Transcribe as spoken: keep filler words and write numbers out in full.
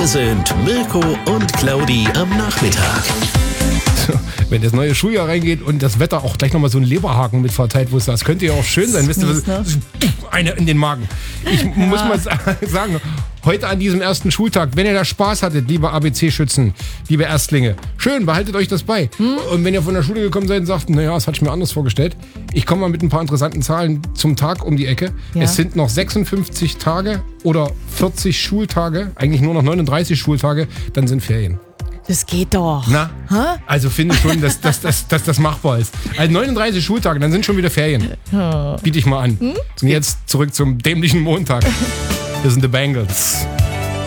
Hier sind Mirko und Claudi am Nachmittag. So, wenn das neue Schuljahr reingeht und das Wetter auch gleich nochmal so einen Leberhaken mit verteilt, wo es das könnte ja auch schön sein. Wisst ihr, was, ne? eine in den Magen. Ich ja. muss mal sagen, heute an diesem ersten Schultag, wenn ihr da Spaß hattet, liebe A B C-Schützen, liebe Erstlinge, schön, behaltet euch das bei. Hm? Und wenn ihr von der Schule gekommen seid und sagt, naja, das hatte ich mir anders vorgestellt, ich komme mal mit ein paar interessanten Zahlen zum Tag um die Ecke. Ja. Es sind noch sechsundfünfzig Tage oder vierzig Schultage, eigentlich nur noch neununddreißig Schultage, dann sind Ferien. Das geht doch. Na, Hä? Also finde ich schon, dass, dass, dass, dass das machbar ist. Also neununddreißig Schultage, dann sind schon wieder Ferien. Biete ich mal an. Hm? Und jetzt zurück zum dämlichen Montag. Das sind die Bengals.